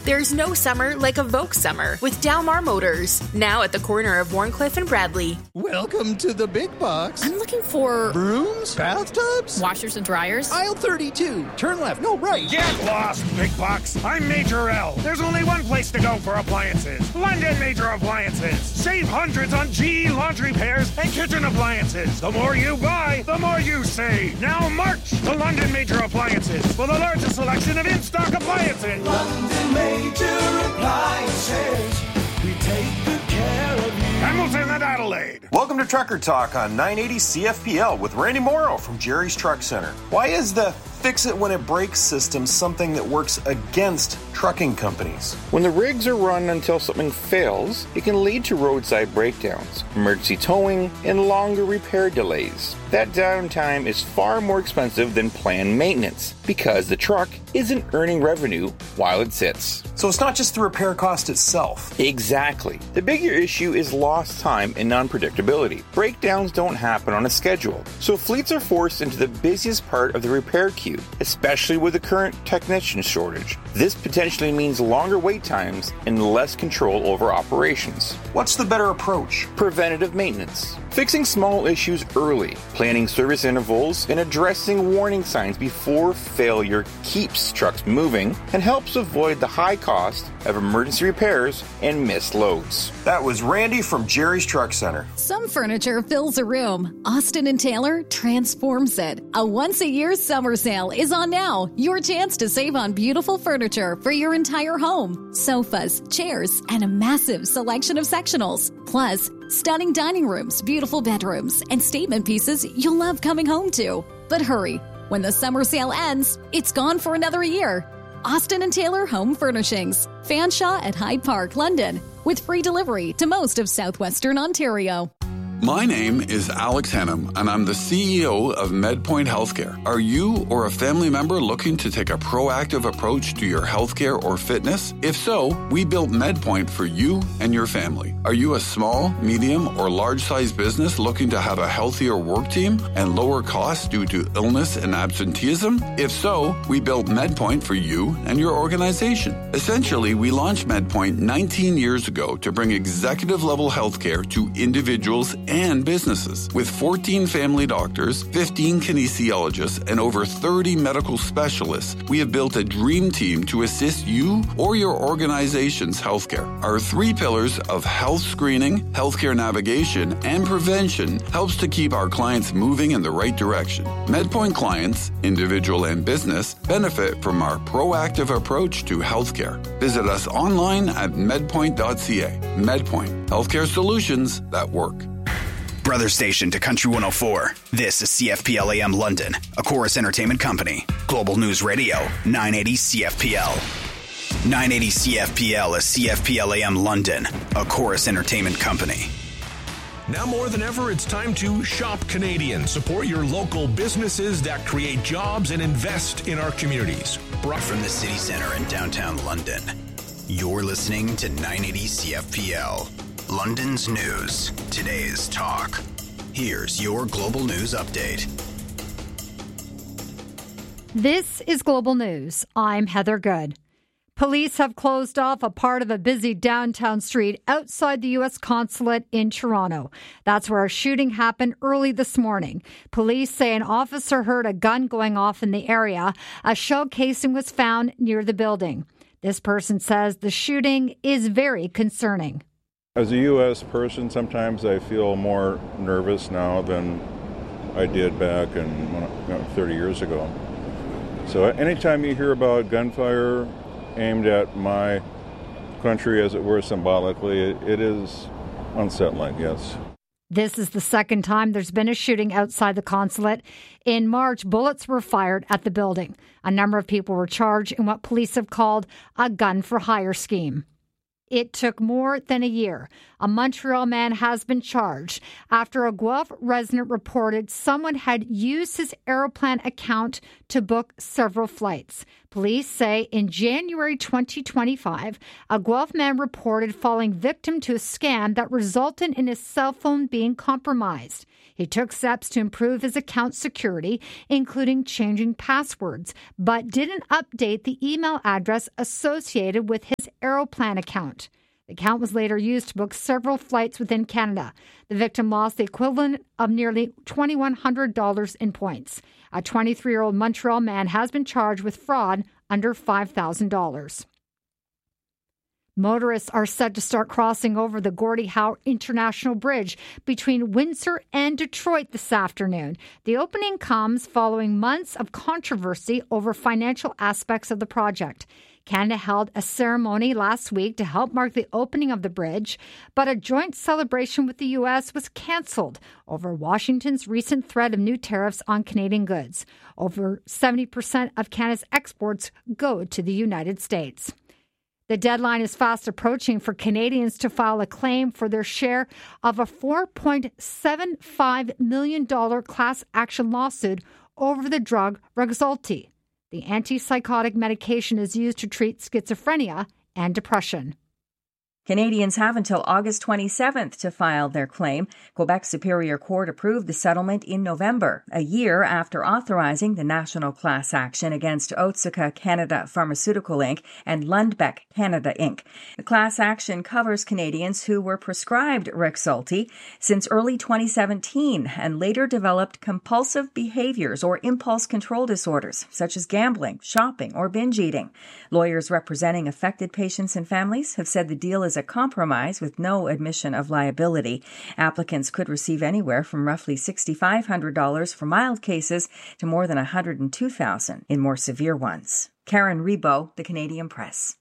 There's no summer like a Vogue summer with Dalmar Motors. Now at the corner of Warncliffe and Bradley. Welcome to the big box. I'm looking for... brooms? Bathtubs? Washers and dryers? Aisle 32. Turn left. No, right. Get lost, big box. I'm Major L. There's only one place to go for appliances. London Major Appliances. Save hundreds on GE laundry pairs and kitchen appliances. The more you buy, the more you save. Now march to London Major Appliances for the largest selection of in-stock appliances. London Major Appliances. We take good care of you. Hamilton and Adelaide. Welcome to Trucker Talk on 980 CFPL with Randy Morrow from Jerry's Truck Center. Why is the fix it when it breaks system something that works against trucking companies? When the rigs are run until something fails, it can lead to roadside breakdowns, emergency towing, and longer repair delays. That downtime is far more expensive than planned maintenance because the truck isn't earning revenue while it sits. So it's not just the repair cost itself. Exactly. The bigger issue is lost time and unpredictability. Breakdowns don't happen on a schedule, so fleets are forced into the busiest part of the repair queue, especially with the current technician shortage. This potentially means longer wait times and less control over operations. What's the better approach? Preventative maintenance. Fixing small issues early, planning service intervals, and addressing warning signs before failure keeps trucks moving and helps avoid the high cost of emergency repairs and missed loads. That was Randy from Jerry's Truck Center. Some furniture fills a room. Austin & Taylor transforms it. A once-a-year summer sale is on now. Your chance to save on beautiful furniture for your entire home. Sofas, chairs, and a massive selection of sectionals. Plus, stunning dining rooms, beautiful bedrooms, and statement pieces you'll love coming home to. But hurry, when the summer sale ends, it's gone for another year. Austin & Taylor Home Furnishings, Fanshawe at Hyde Park, London, with free delivery to most of southwestern Ontario. My name is Alex Hannum, and I'm the CEO of MedPoint Healthcare. Are you or a family member looking to take a proactive approach to your healthcare or fitness? If so, we built MedPoint for you and your family. Are you a small, medium, or large-sized business looking to have a healthier work team and lower costs due to illness and absenteeism? If so, we built MedPoint for you and your organization. Essentially, we launched MedPoint 19 years ago to bring executive-level healthcare to individuals and businesses. With 14 family doctors, 15 kinesiologists, and over 30 medical specialists, we have built a dream team to assist you or your organization's healthcare. Our 3 pillars of health screening, healthcare navigation, and prevention helps to keep our clients moving in the right direction. MedPoint clients, individual and business, benefit from our proactive approach to healthcare. Visit us online at medpoint.ca. MedPoint, healthcare solutions that work. Brother station to Country 104. This is CFPL AM London, a Chorus Entertainment Company. Global News Radio, 980 CFPL. 980 CFPL is CFPL AM London, a Chorus Entertainment Company. Now more than ever, it's time to shop Canadian. Support your local businesses that create jobs and invest in our communities. Brought from the city center in downtown London. You're listening to 980 CFPL. London's news, today's talk. Here's your global news update. This is Global News. I'm Heather Good. Police have closed off a part of a busy downtown street outside the U.S. consulate in Toronto. That's where a shooting happened early this morning. Police say an officer heard a gun going off in the area. A shell casing was found near the building. This person says the shooting is very concerning. As a U.S. person, sometimes I feel more nervous now than I did back 30 years ago. So anytime you hear about gunfire aimed at my country, as it were, symbolically, it is unsettling, yes. This is the second time there's been a shooting outside the consulate. In March, bullets were fired at the building. A number of people were charged in what police have called a gun-for-hire scheme. It took more than a year. A Montreal man has been charged after a Guelph resident reported someone had used his Aeroplan account to book several flights. Police say in January 2025, a Guelph man reported falling victim to a scam that resulted in his cell phone being compromised. He took steps to improve his account security, including changing passwords, but didn't update the email address associated with his Aeroplan account. The account was later used to book several flights within Canada. The victim lost the equivalent of nearly $2,100 in points. A 23-year-old Montreal man has been charged with fraud under $5,000. Motorists are set to start crossing over the Gordie Howe International Bridge between Windsor and Detroit this afternoon. The opening comes following months of controversy over financial aspects of the project. Canada held a ceremony last week to help mark the opening of the bridge, but a joint celebration with the U.S. was canceled over Washington's recent threat of new tariffs on Canadian goods. Over 70% of Canada's exports go to the United States. The deadline is fast approaching for Canadians to file a claim for their share of a $4.75 million class action lawsuit over the drug Rexulti. The antipsychotic medication is used to treat schizophrenia and depression. Canadians have until August 27th to file their claim. Quebec Superior Court approved the settlement in November, a year after authorizing the national class action against Otsuka Canada Pharmaceutical Inc. and Lundbeck Canada Inc. The class action covers Canadians who were prescribed Rexulti since early 2017 and later developed compulsive behaviors or impulse control disorders, such as gambling, shopping, or binge eating. Lawyers representing affected patients and families have said the deal is a compromise with no admission of liability. Applicants could receive anywhere from roughly $6,500 for mild cases to more than $102,000 in more severe ones. Karen Rebo, The Canadian Press.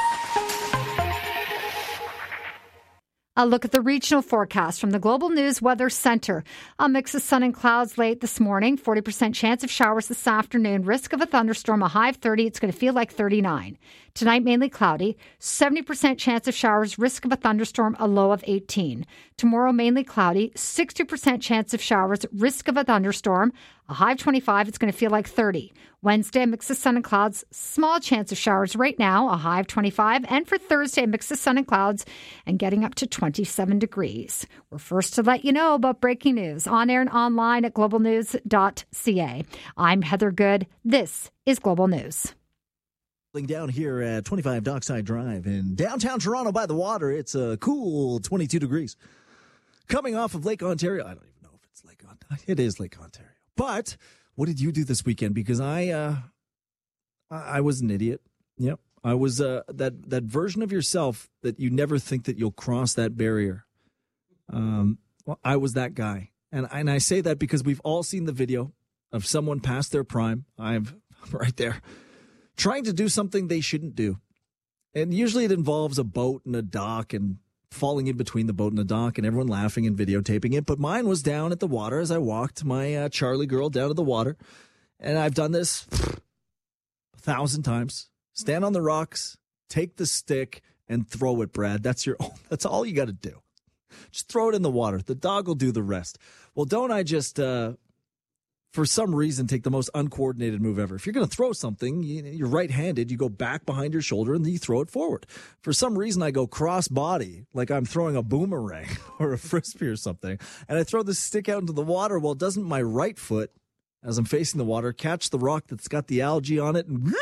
A look at the regional forecast from the Global News Weather Center. A mix of sun and clouds late this morning. 40% chance of showers this afternoon. Risk of a thunderstorm, a high of 30. It's going to feel like 39. Tonight, mainly cloudy. 70% chance of showers. Risk of a thunderstorm, a low of 18. Tomorrow, mainly cloudy. 60% chance of showers. Risk of a thunderstorm, a high of 25. It's going to feel like 30. Wednesday, a mix of sun and clouds. Small chance of showers right now, a high of 25. And for Thursday, a mix of sun and clouds and getting up to 27 degrees. We're first to let you know about breaking news on air and online at globalnews.ca. I'm Heather Good. This is Global News. Down here at 25 Dockside Drive in downtown Toronto by the water, it's a cool 22 degrees. Coming off of Lake Ontario. I don't even know if it's Lake Ontario. It is Lake Ontario. But what did you do this weekend? Because I was an idiot. Yep. I was that version of yourself that you never think that you'll cross that barrier. Well, I was that guy. And I say that because we've all seen the video of someone past their prime. I'm right there. Trying to do something they shouldn't do. And usually it involves a boat and a dock and falling in between the boat and the dock and everyone laughing and videotaping it. But mine was down at the water as I walked my Charlie girl down to the water. And I've done this 1,000 times. Stand on the rocks, take the stick, and throw it, Brad. That's all you got to do. Just throw it in the water. The dog will do the rest. Well, don't I just... for some reason, take the most uncoordinated move ever. If you're going to throw something, you're right-handed, you go back behind your shoulder and then you throw it forward. For some reason, I go cross-body, like I'm throwing a boomerang or a frisbee or something, and I throw the stick out into the water. Well, doesn't my right foot, as I'm facing the water, catch the rock that's got the algae on it, and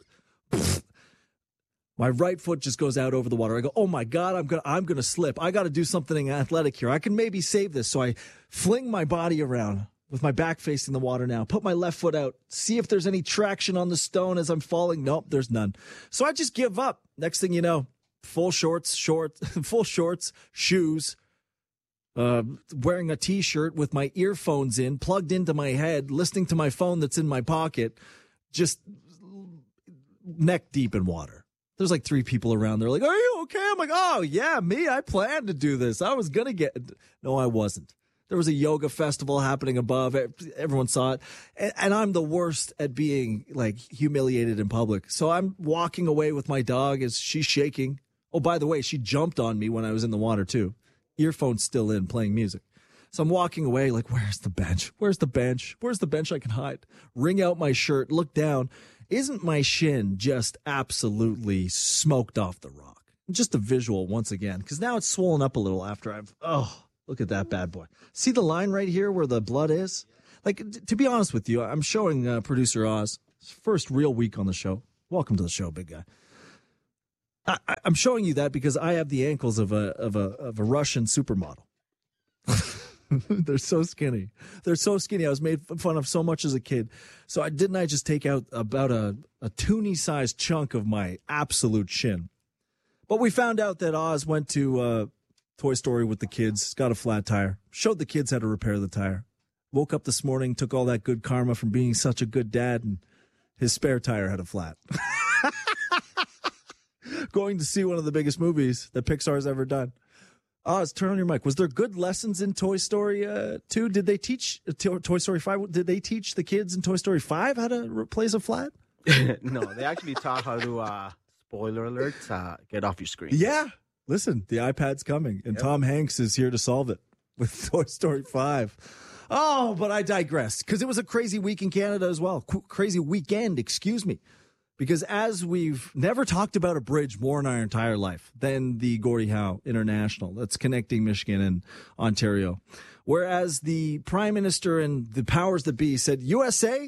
my right foot just goes out over the water. I go, oh my God, I'm gonna slip. I got to do something athletic here. I can maybe save this. So I fling my body around with my back facing the water now, put my left foot out, see if there's any traction on the stone as I'm falling. Nope, there's none. So I just give up. Next thing you know, full shorts, shoes, wearing a T-shirt with my earphones in, plugged into my head, listening to my phone that's in my pocket, just neck deep in water. There's like 3 people around. They're like, are you okay? I'm like, oh, yeah, me. I planned to do this. I was going to get... No, I wasn't. There was a yoga festival happening above. Everyone saw it. And I'm the worst at being, like, humiliated in public. So I'm walking away with my dog as she's shaking. Oh, by the way, she jumped on me when I was in the water, too. Earphones still in, playing music. So I'm walking away like, where's the bench? Where's the bench? Where's the bench I can hide? Wring out my shirt, look down, Isn't my shin just absolutely smoked off the rock? Just the visual once again, because now it's swollen up a little after look at that bad boy. See the line right here where the blood is? Like, to be honest with you, I'm showing producer Oz, first real week on the show. Welcome to the show, big guy. I'm showing you that because I have the ankles of a Russian supermodel. They're so skinny. They're so skinny. I was made fun of so much as a kid. So I just take out about a toonie-sized chunk of my absolute shin. But we found out that Oz went to Toy Story with the kids, got a flat tire, showed the kids how to repair the tire. Woke up this morning, took all that good karma from being such a good dad, and his spare tire had a flat. Going to see one of the biggest movies that Pixar's ever done. Oz, turn on your mic. Was there good lessons in Toy Story 2? Did they teach Toy Story 5? Did they teach the kids in Toy Story 5 how to replace a flat? No, they actually taught how to, spoiler alerts, get off your screen. Yeah. Listen, the iPad's coming, and Tom Hanks is here to solve it with Toy Story 5. Oh, but I digress, because it was a crazy week in Canada as well. Crazy weekend, excuse me. Because as we've never talked about a bridge more in our entire life than the Gordie Howe International that's connecting Michigan and Ontario. Whereas the Prime Minister and the powers that be said, USA,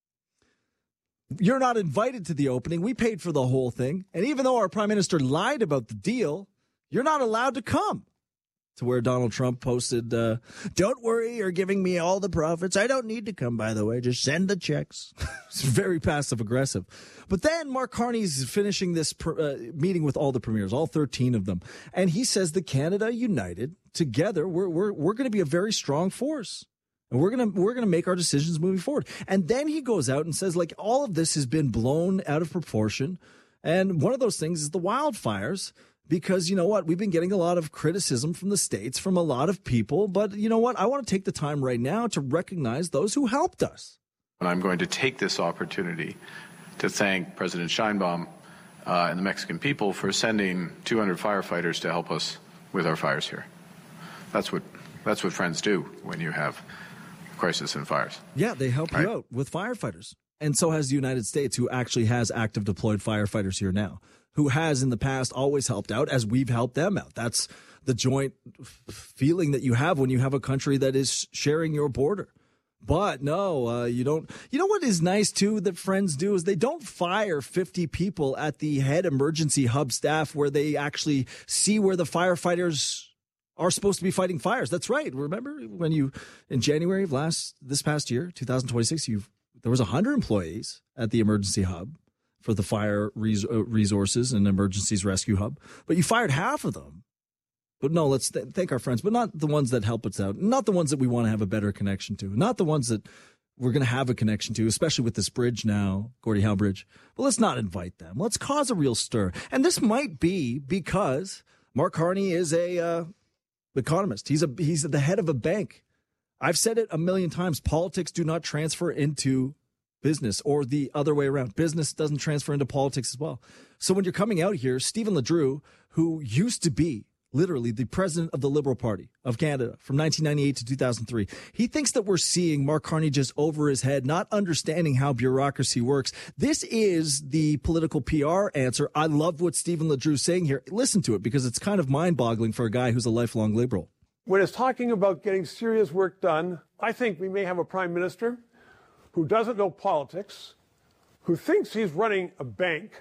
you're not invited to the opening. We paid for the whole thing. And even though our Prime Minister lied about the deal, you're not allowed to come. To where Donald Trump posted, don't worry, you're giving me all the profits. I don't need to come, by the way. Just send the checks. It's very passive-aggressive. But then Mark Carney's finishing this meeting with all the premiers, all 13 of them. And he says that Canada united, together, we're going to be a very strong force. And we're gonna make our decisions moving forward. And then he goes out and says, like, all of this has been blown out of proportion. And one of those things is the wildfires. Because you know what? We've been getting a lot of criticism from the States, from a lot of people. But you know what? I want to take the time right now to recognize those who helped us. And I'm going to take this opportunity to thank President Sheinbaum and the Mexican people for sending 200 firefighters to help us with our fires here. That's what friends do when you have crisis and fires. Yeah, they help you out with firefighters. And so has the United States, who actually has active deployed firefighters here now, who has in the past always helped out as we've helped them out. That's the joint feeling that you have when you have a country that is sharing your border. But no, you don't. You know what is nice, too, that friends do is they don't fire 50 people at the head emergency hub staff where they actually see where the firefighters are supposed to be fighting fires. That's right. Remember when in January of this past year, 2026, there was 100 employees at the emergency hub for the fire resources and emergencies rescue hub, but you fired half of them. But no, let's thank our friends, but not the ones that help us out, not the ones that we want to have a better connection to, not the ones that we're going to have a connection to, especially with this bridge now, Gordie Howe Bridge. But let's not invite them. Let's cause a real stir. And this might be because Mark Carney is a economist. He's the head of a bank. I've said it a million times. Politics do not transfer into business, or the other way around. Business doesn't transfer into politics as well. So when you're coming out here, Stephen Ledrew, who used to be literally the president of the Liberal Party of Canada from 1998 to 2003, he thinks that we're seeing Mark Carney just over his head, not understanding how bureaucracy works. This is the political PR answer. I love what Stephen Ledrew's saying here. Listen to it, because it's kind of mind-boggling for a guy who's a lifelong Liberal. When it's talking about getting serious work done, I think we may have a prime minister who doesn't know politics, who thinks he's running a bank,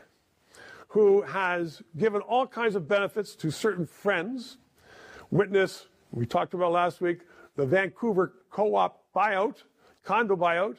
who has given all kinds of benefits to certain friends. Witness, we talked about last week, the Vancouver co-op buyout, condo buyout.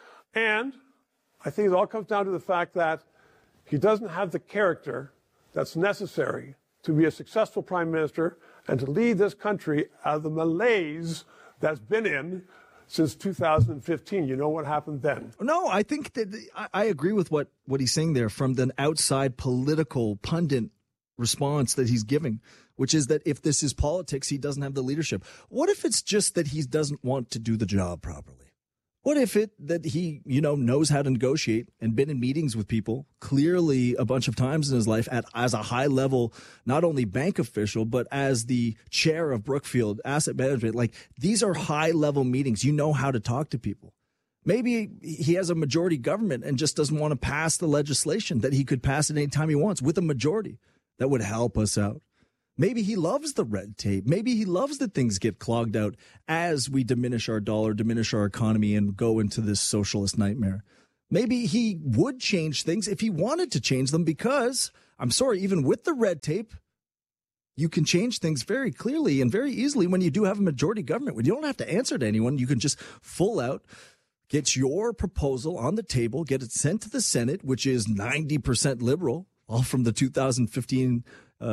And I think it all comes down to the fact that he doesn't have the character that's necessary to be a successful prime minister and to lead this country out of the malaise that's been in since 2015. You know what happened then? No, I think that I agree with what he's saying there from the outside political pundit response that he's giving, which is that if this is politics, he doesn't have the leadership. What if it's just that he doesn't want to do the job properly? What if that he, knows how to negotiate and been in meetings with people clearly a bunch of times in his life as a high level, not only bank official, but as the chair of Brookfield Asset Management. Like, these are high level meetings. You know how to talk to people. Maybe he has a majority government and just doesn't want to pass the legislation that he could pass at any time he wants with a majority that would help us out. Maybe he loves the red tape. Maybe he loves that things get clogged out as we diminish our dollar, diminish our economy, and go into this socialist nightmare. Maybe he would change things if he wanted to change them because, I'm sorry, even with the red tape, you can change things very clearly and very easily when you do have a majority government. When you don't have to answer to anyone, you can just full out get your proposal on the table, get it sent to the Senate, which is 90% liberal, all from the 2015,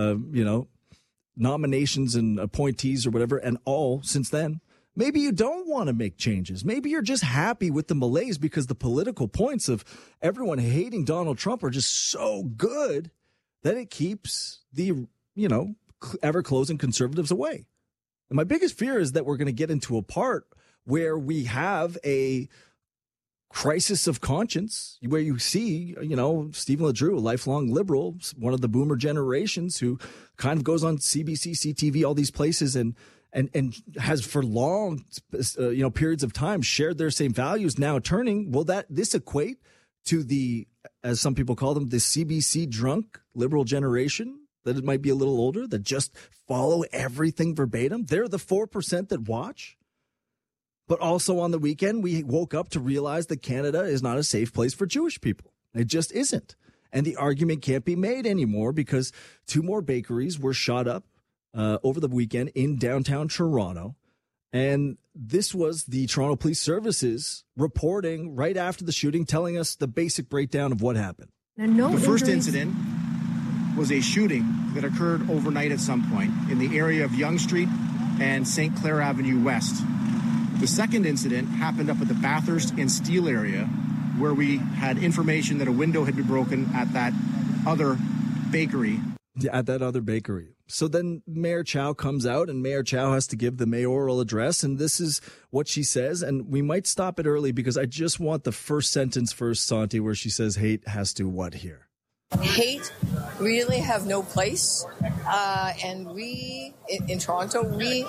nominations and appointees or whatever, and all since then. Maybe you don't want to make changes. Maybe you're just happy with the malaise because the political points of everyone hating Donald Trump are just so good that it keeps the, ever-closing conservatives away. And my biggest fear is that we're going to get into a part where we have a crisis of conscience, where you see, Stephen LeDrew, a lifelong liberal, one of the boomer generations who kind of goes on CBC, CTV, all these places and has for long, periods of time shared their same values, now turning, will this equate to the, as some people call them, the CBC drunk liberal generation, that it might be a little older, that just follow everything verbatim? They're the 4% that watch. But also on the weekend, we woke up to realize that Canada is not a safe place for Jewish people. It just isn't. And the argument can't be made anymore because 2 more bakeries were shot up over the weekend in downtown Toronto. And this was the Toronto Police Services reporting right after the shooting, telling us the basic breakdown of what happened. The first incident was a shooting that occurred overnight at some point in the area of Yonge Street and St. Clair Avenue West. The second incident happened up at the Bathurst and Steele area, where we had information that a window had been broken at that other bakery. Yeah, at that other bakery. So then Mayor Chow comes out, and Mayor Chow has to give the mayoral address, and this is what she says. And we might stop it early because I just want the first sentence first, Santi, where she says hate has to what here? Hate really have no place. And we, in Toronto, we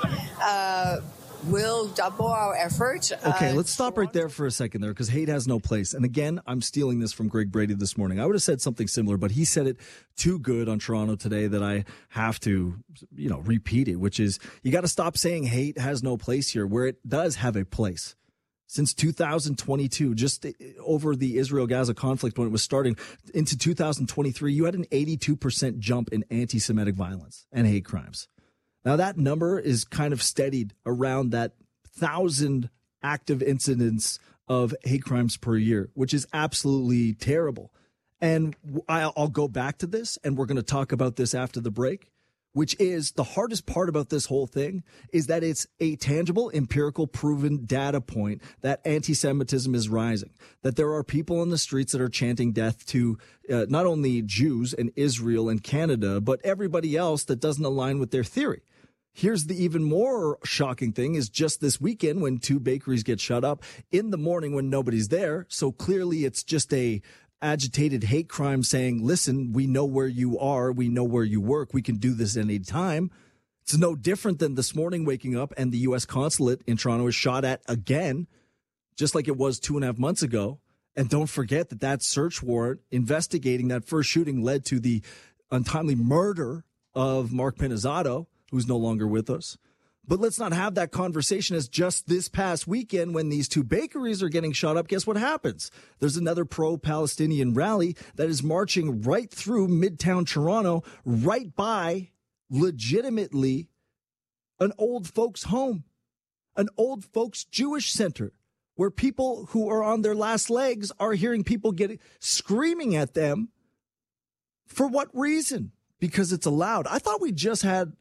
will double our efforts. Okay, let's stop right there for a second there, because hate has no place. And again, I'm stealing this from Greg Brady this morning. I would have said something similar, but he said it too good on Toronto Today that I have to, repeat it, which is you got to stop saying hate has no place here, where it does have a place. Since 2022, just over the Israel-Gaza conflict when it was starting into 2023, you had an 82% jump in anti-Semitic violence and hate crimes. Now, that number is kind of steadied around that 1,000 active incidents of hate crimes per year, which is absolutely terrible. And I'll go back to this, and we're going to talk about this after the break, which is the hardest part about this whole thing is that it's a tangible, empirical, proven data point that anti-Semitism is rising, that there are people in the streets that are chanting death to not only Jews and Israel and Canada, but everybody else that doesn't align with their theory. Here's the even more shocking thing is just this weekend when 2 bakeries get shut up in the morning when nobody's there. So clearly it's just a agitated hate crime saying, listen, we know where you are. We know where you work. We can do this at any time. It's no different than this morning waking up and the U.S. consulate in Toronto is shot at again, just like it was 2.5 months ago. And don't forget that search warrant investigating that first shooting led to the untimely murder of Mark Pinizzotto, who's no longer with us. But let's not have that conversation as just this past weekend when these 2 bakeries are getting shot up. Guess what happens? There's another pro-Palestinian rally that is marching right through Midtown Toronto, right by legitimately an old folks' home, an old folks' Jewish center, where people who are on their last legs are hearing people screaming at them. For what reason? Because it's allowed. I thought we just had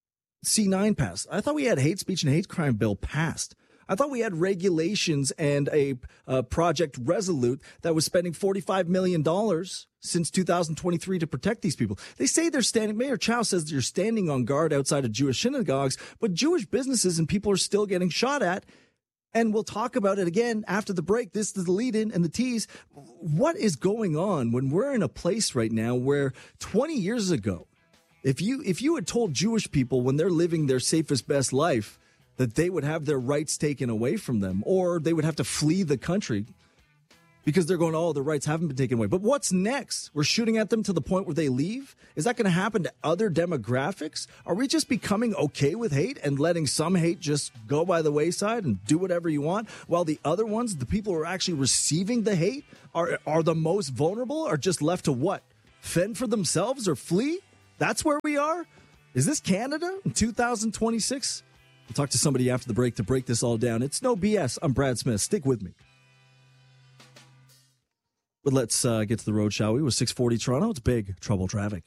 C9 passed. I thought we had hate speech and hate crime bill passed. I thought we had regulations and a Project Resolute that was spending $45 million since 2023 to protect these people. They say they're standing, Mayor Chow says they're standing on guard outside of Jewish synagogues, but Jewish businesses and people are still getting shot at. And we'll talk about it again after the break. This is the lead-in and the tease. What is going on when we're in a place right now where 20 years ago, if you had told Jewish people when they're living their safest, best life that they would have their rights taken away from them, or they would have to flee the country because they're going, oh, their rights haven't been taken away. But what's next? We're shooting at them to the point where they leave? Is that going to happen to other demographics? Are we just becoming okay with hate and letting some hate just go by the wayside and do whatever you want, while the other ones, the people who are actually receiving the hate, are the most vulnerable, are just left to what? Fend for themselves or flee? That's where we are? Is this Canada in 2026? We'll talk to somebody after the break to break this all down. It's No BS. I'm Brad Smith. Stick with me. But let's get to the road, shall we? With 640 Toronto, it's big trouble traffic.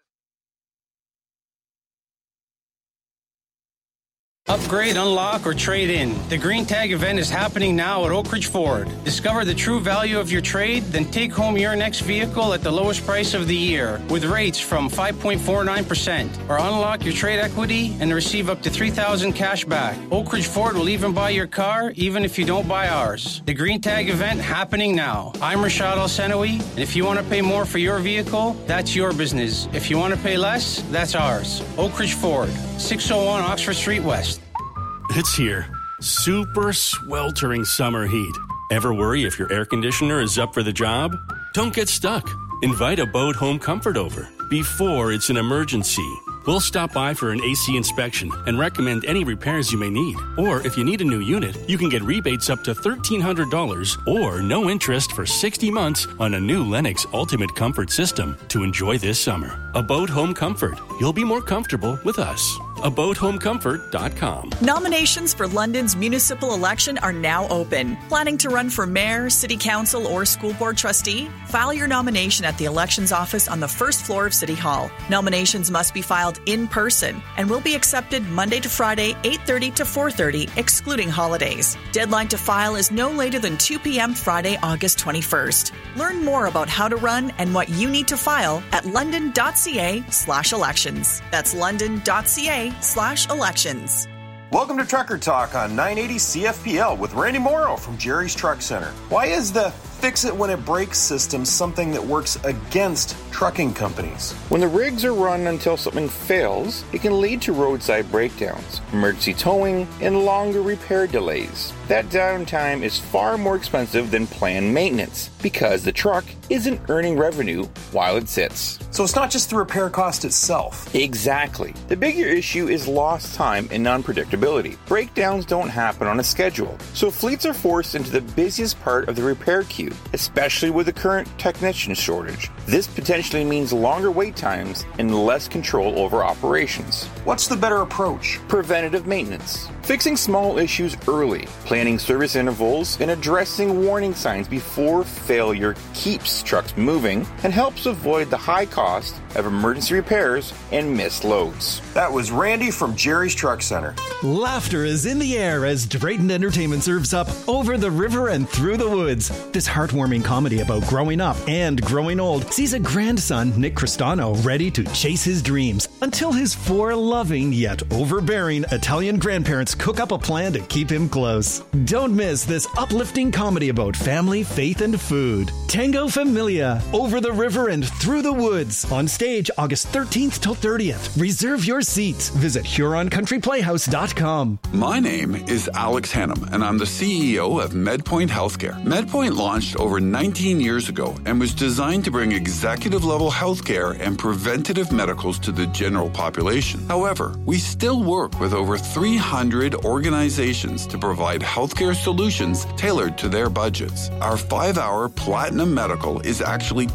Upgrade, unlock, or trade in. The Green Tag event is happening now at Oak Ridge Ford. Discover the true value of your trade, then take home your next vehicle at the lowest price of the year with rates from 5.49%. Or unlock your trade equity and receive up to $3,000 cash back. Oak Ridge Ford will even buy your car, even if you don't buy ours. The Green Tag event happening now. I'm Rashad Al-Senawi, and if you want to pay more for your vehicle, that's your business. If you want to pay less, that's ours. Oak Ridge Ford, 601 Oxford Street West. It's here. Super sweltering summer heat. Ever worry if your air conditioner is up for the job? Don't get stuck. Invite Abode Home Comfort over before it's an emergency. We'll stop by for an AC inspection and recommend any repairs you may need. Or if you need a new unit, you can get rebates up to $1,300 or no interest for 60 months on a new Lennox Ultimate Comfort system to enjoy this summer. Abode Home Comfort. You'll be more comfortable with us. AbodeHomeComfort.com. Nominations for London's municipal election are now open. Planning to run for mayor, city council, or school board trustee? File your nomination at the elections office on the first floor of City Hall. Nominations must be filed in person and will be accepted Monday to Friday, 8:30 to 4:30, excluding holidays. Deadline to file is no later than 2 p.m. Friday, August 21st. Learn more about how to run and what you need to file at london.ca/elections. That's london.ca/elections. Welcome to Trucker Talk on 980 CFPL with Randy Morrow from Jerry's Truck Center. Why is the fix it when it breaks system something that works against trucking companies? When the rigs are run until something fails, it can lead to roadside breakdowns, emergency towing, and longer repair delays. That downtime is far more expensive than planned maintenance because the truck isn't earning revenue while it sits. So it's not just the repair cost itself. Exactly. The bigger issue is lost time and unpredictability. Breakdowns don't happen on a schedule, so fleets are forced into the busiest part of the repair queue, especially with the current technician shortage. This potentially means longer wait times and less control over operations. What's the better approach? Preventative maintenance. Fixing small issues early, planning service intervals, and addressing warning signs before failure keeps trucks moving and helps avoid the high cost of emergency repairs and missed loads. That was Randy from Jerry's Truck Center. Laughter is in the air as Drayton Entertainment serves up Over the River and Through the Woods. This heartwarming comedy about growing up and growing old sees a grandson, Nick Cristano, ready to chase his dreams until his 4 loving yet overbearing Italian grandparents cook up a plan to keep him close. Don't miss this uplifting comedy about family, faith, and food. Tango Familia, Over the River and Through the Woods. On stage August 13th till 30th. Reserve your seats. Visit HuronCountryPlayhouse.com. My name is Alex Hannum, and I'm the CEO of MedPoint Healthcare. MedPoint launched over 19 years ago and was designed to bring executive-level healthcare and preventative medicals to the general population. However, we still work with over 300 organizations to provide healthcare solutions tailored to their budgets. Our 5-hour Platinum Medical is actually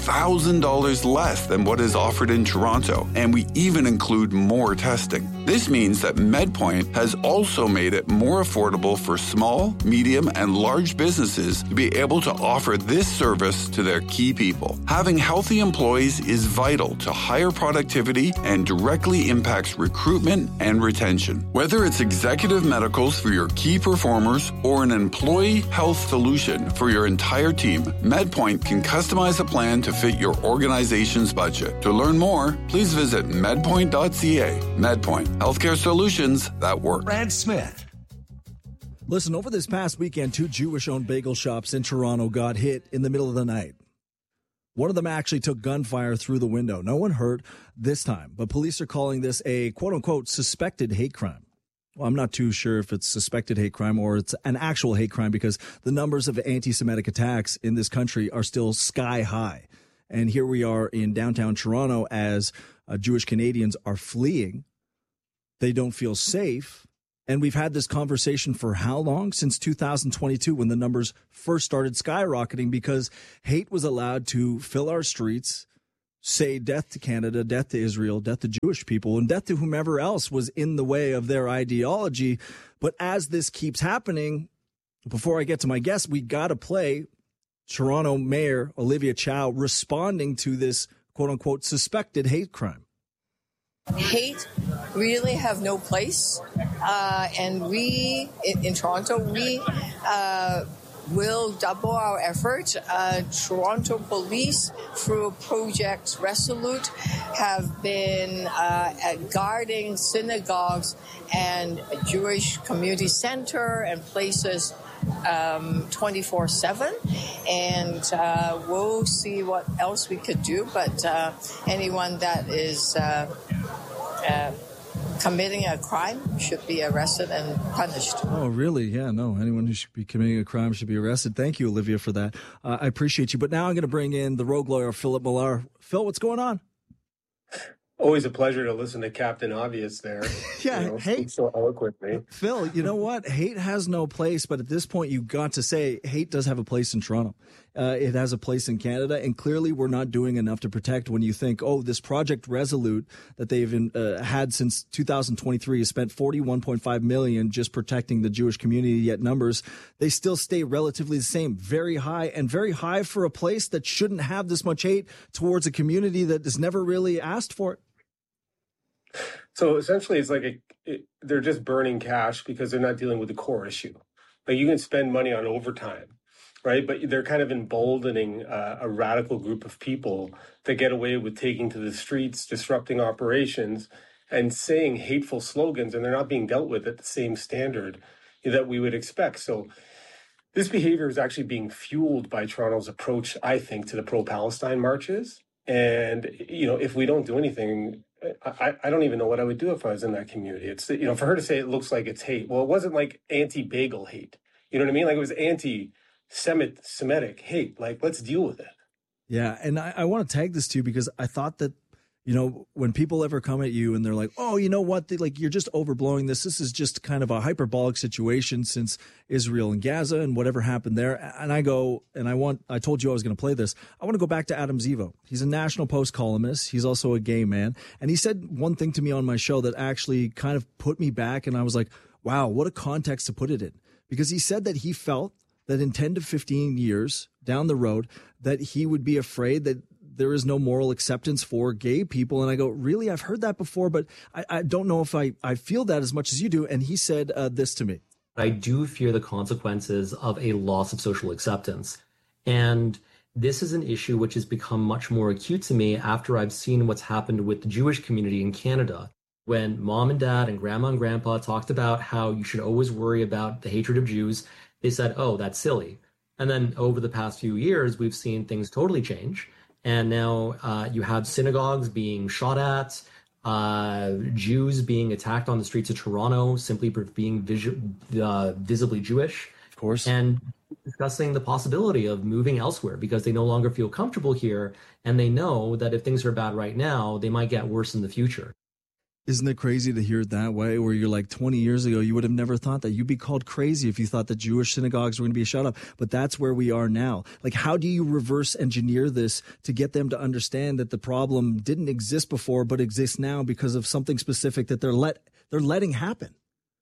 $2,000 less than what is offered in Toronto, and we even include more testing. This means that MedPoint has also made it more affordable for small, medium, and large businesses to be able to offer this service to their key people. Having healthy employees is vital to higher productivity and directly impacts recruitment and retention. Whether it's executive medicals for your key performers or an employee health solution for your entire team, MedPoint can customize a plan to fit your organization's budget. To learn more, please visit medpoint.ca. MedPoint, healthcare solutions that work. Brad Smith. Listen, over this past weekend, 2 Jewish-owned bagel shops in Toronto got hit in the middle of the night. One of them actually took gunfire through the window. No one hurt this time, but police are calling this a quote-unquote suspected hate crime. Well, I'm not too sure if it's suspected hate crime or it's an actual hate crime, because the numbers of anti-Semitic attacks in this country are still sky high. And here we are in downtown Toronto as Jewish Canadians are fleeing. They don't feel safe. And we've had this conversation for how long? Since 2022, when the numbers first started skyrocketing, because hate was allowed to fill our streets, say death to Canada, death to Israel, death to Jewish people, and death to whomever else was in the way of their ideology. But as this keeps happening, before I get to my guest, we got to play Toronto Mayor Olivia Chow responding to this quote-unquote suspected hate crime. Hate really have no place, and we in Toronto, we will double our efforts. Toronto Police, through Project Resolute, have been guarding synagogues and Jewish community center and places 24/7, and we'll see what else we could do. But anyone that is committing a crime should be arrested and punished. Oh, really? Yeah, no. Anyone who should be committing a crime should be arrested. Thank you, Olivia, for that. I appreciate you. But now I'm going to bring in the rogue lawyer, Philip Millar. Phil, what's going on? Always a pleasure to listen to Captain Obvious there. Yeah, hate so eloquently. Phil, you know what? Hate has no place, but at this point, you got to say hate does have a place in Toronto. It has a place in Canada, and clearly we're not doing enough to protect. When you think, oh, this Project Resolute that they've had since 2023 has spent $41.5 million just protecting the Jewish community, yet numbers, they still stay relatively the same, very high for a place that shouldn't have this much hate towards a community that has never really asked for it. So essentially, it's like they're just burning cash because they're not dealing with the core issue. Like, you can spend money on overtime, right? But they're kind of emboldening a radical group of people that get away with taking to the streets, disrupting operations, and saying hateful slogans, and they're not being dealt with at the same standard that we would expect. So this behavior is actually being fueled by Toronto's approach, I think, to the pro-Palestine marches. And, if we don't do anything, I don't even know what I would do if I was in that community. It's, for her to say it looks like it's hate. Well, it wasn't like anti-bagel hate. You know what I mean? Like, it was anti-Semitic hate. Like, let's deal with it. Yeah. And I want to tag this too, because I thought that, when people ever come at you and they're like, oh, you know what? You're just overblowing this. This is just kind of a hyperbolic situation since Israel and Gaza and whatever happened there. And I go, and I told you I was going to play this. I want to go back to Adam Zivo. He's a National Post columnist. He's also a gay man. And he said one thing to me on my show that actually kind of put me back. And I was like, wow, what a context to put it in. Because he said that he felt that in 10 to 15 years down the road, that he would be afraid that there is no moral acceptance for gay people. And I go, really? I've heard that before, but I don't know if I feel that as much as you do. And he said this to me. I do fear the consequences of a loss of social acceptance. And this is an issue which has become much more acute to me after I've seen what's happened with the Jewish community in Canada. When mom and dad and grandma and grandpa talked about how you should always worry about the hatred of Jews, they said, oh, that's silly. And then over the past few years, we've seen things totally change. And now you have synagogues being shot at, Jews being attacked on the streets of Toronto simply for being visibly Jewish. Of course. And discussing the possibility of moving elsewhere because they no longer feel comfortable here. And they know that if things are bad right now, they might get worse in the future. Isn't it crazy to hear it that way, where you're like 20 years ago, you would have never thought that. You'd be called crazy if you thought that Jewish synagogues were going to be shut up. But that's where we are now. Like, how do you reverse engineer this to get them to understand that the problem didn't exist before but exists now because of something specific that they're letting happen?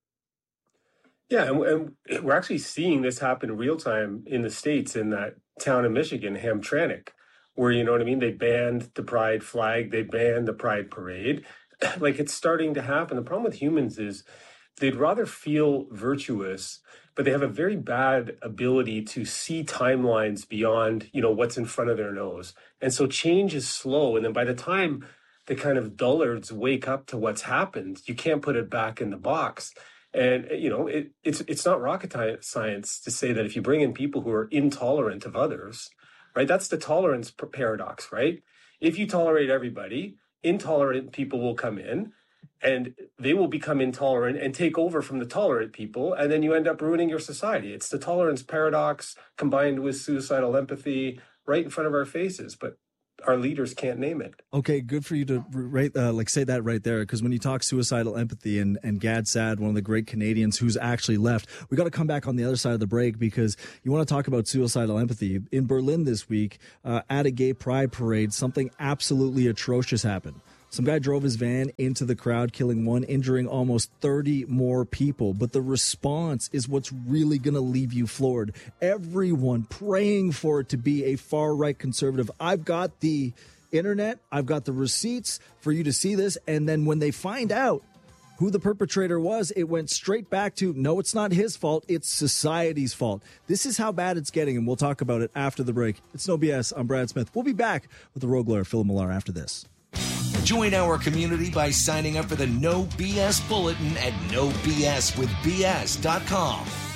Yeah, and we're actually seeing this happen real time in the States, in that town in Michigan, Hamtramck, where, you know what I mean, they banned the pride flag, they banned the pride parade. Like, it's starting to happen. The problem with humans is they'd rather feel virtuous, but they have a very bad ability to see timelines beyond, what's in front of their nose. And so change is slow. And then by the time the kind of dullards wake up to what's happened, you can't put it back in the box. And, it's not rocket science to say that if you bring in people who are intolerant of others, right, that's the tolerance paradox, right? If you tolerate everybody, intolerant people will come in, And they will become intolerant and take over from the tolerant people. And then you end up ruining your society. It's the tolerance paradox combined with suicidal empathy right in front of our faces. But our leaders can't name it. Okay, good for you to say that right there, because when you talk suicidal empathy and Gad Saad, one of the great Canadians who's actually left, we got to come back on the other side of the break because you want to talk about suicidal empathy. In Berlin this week, at a gay pride parade, something absolutely atrocious happened. Some guy drove his van into the crowd, killing one, injuring almost 30 more people. But the response is what's really going to leave you floored. Everyone praying for it to be a far-right conservative. I've got the internet. I've got the receipts for you to see this. And then when they find out who the perpetrator was, it went straight back to, no, it's not his fault. It's society's fault. This is how bad it's getting, and we'll talk about it after the break. It's No BS. I'm Brad Smith. We'll be back with the Rogue Lawyer, Phil Millar, after this. Join our community by signing up for the No BS Bulletin at NoBSWithBS.com.